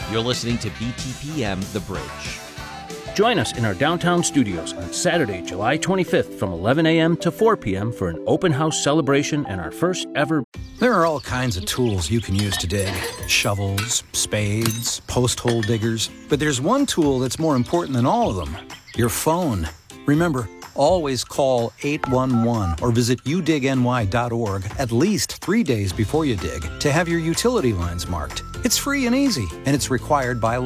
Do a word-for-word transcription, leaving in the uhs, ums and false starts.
You're listening to B T P M The Bridge. Join us in our downtown studios on Saturday, July twenty-fifth from eleven a.m. to four p.m. for an open house celebration and our first ever... There are all kinds of tools you can use to dig. Shovels, spades, post hole diggers. But there's one tool that's more important than all of them. Your phone. Remember, always call eight one one or visit u dig n y dot org at least three days before you dig to have your utility lines marked. It's free and easy, and it's required by law.